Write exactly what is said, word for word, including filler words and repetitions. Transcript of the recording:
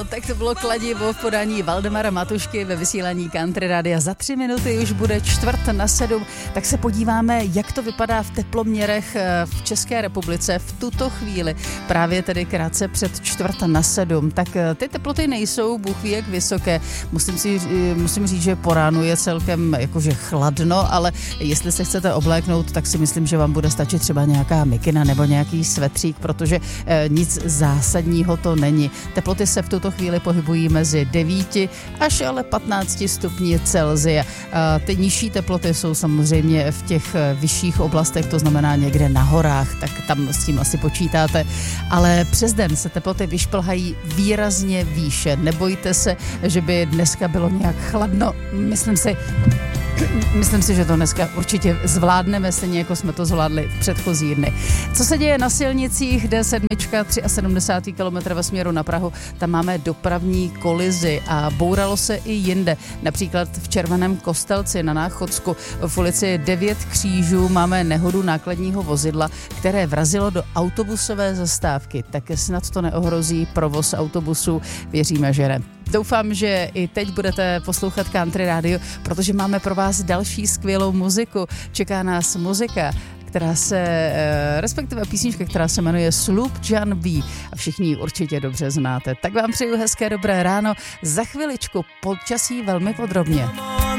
Tak to bylo Kladivo v podání Valdemara Matušky ve vysílání Country Rádia. Za tři minuty už bude čtvrt na sedm, tak se podíváme, jak to vypadá v teploměrech v České republice v tuto chvíli. Právě tedy krátce před čtvrt na sedm. Tak ty teploty nejsou, Bůh ví jak vysoké. Musím, si, musím říct, že po ránu je celkem jakože chladno, ale jestli se chcete obléknout, tak si myslím, že vám bude stačit třeba nějaká mikina nebo nějaký svetřík, protože nic zásadního to není. Teploty se v tuto chvíli pohybují mezi devíti až ale patnácti stupni Celsia. Ty nižší teploty jsou samozřejmě v těch vyšších oblastech, to znamená někde na horách, tak tam s tím asi počítáte. Ale přes den se teploty vyšplhají výrazně výše. Nebojte se, že by dneska bylo nějak chladno. Myslím si, Myslím si, že to dneska určitě zvládneme, stejně jako jsme to zvládli v předchozí dny. Co se děje na silnicích? D sedm, sedmdesát tři kilometrů ve směru na Prahu, tam máme dopravní kolizi a bouralo se i jinde. Například v Červeném Kostelci na Náchodsku v ulici Devět křížů máme nehodu nákladního vozidla, které vrazilo do autobusové zastávky. Tak snad to neohrozí provoz autobusů, věříme, že ne. Doufám, že i teď budete poslouchat Country Radio, protože máme pro vás další skvělou muziku. Čeká nás muzika, která se, respektive písnička, která se jmenuje Sloop John B. A všichni ji určitě dobře znáte. Tak vám přeju hezké dobré ráno. Za chviličku počasí velmi podrobně.